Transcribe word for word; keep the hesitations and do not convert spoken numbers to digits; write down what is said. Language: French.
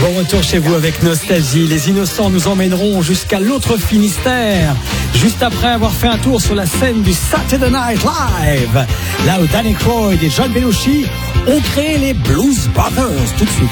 Bon retour chez vous avec Nostalgie. Les Innocents nous emmèneront jusqu'à l'autre Finistère, juste après avoir fait un tour sur la scène du Saturday Night Live, là où Danny Croyd et John Belushi ont créé les Blues Brothers. Tout de suite.